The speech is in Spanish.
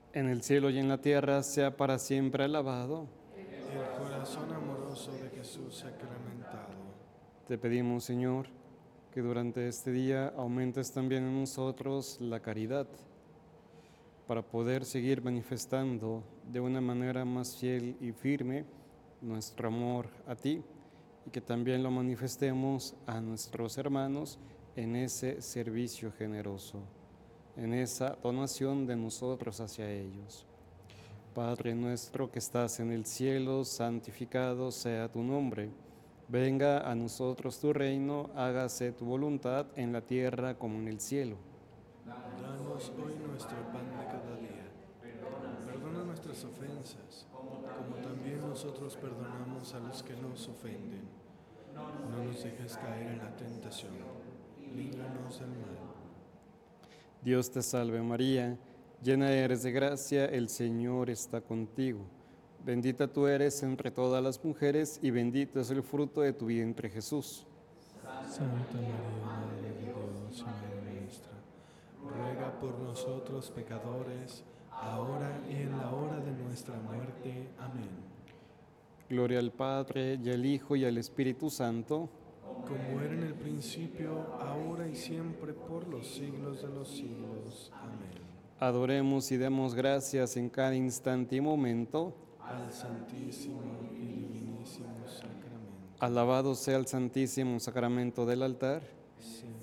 en el cielo y en la tierra, sea para siempre alabado. El corazón amoroso de Jesús sacramentado. Te pedimos, Señor, que durante este día aumentes también en nosotros la caridad, para poder seguir manifestando de una manera más fiel y firme nuestro amor a ti, y que también lo manifestemos a nuestros hermanos en ese servicio generoso, en esa donación de nosotros hacia ellos. Padre nuestro que estás en el cielo, santificado sea tu nombre. Venga a nosotros tu reino, hágase tu voluntad en la tierra como en el cielo. Danos hoy nuestro pan de cada día. Perdona nuestras ofensas, como también nosotros perdonamos a los que nos ofenden. No nos dejes caer en la tentación. Líbranos del mal. Dios te salve María, llena eres de gracia, el Señor está contigo. Bendita tú eres entre todas las mujeres y bendito es el fruto de tu vientre Jesús. Santa María, Madre de Dios y Madre nuestra, ruega por nosotros pecadores, ahora y en la hora de nuestra muerte. Amén. Gloria al Padre y al Hijo y al Espíritu Santo. Como era en el principio, ahora y siempre, por los siglos de los siglos. Amén. Adoremos y demos gracias en cada instante y momento. Al Santísimo y Divinísimo Sacramento. Alabado sea el Santísimo Sacramento del altar. Sean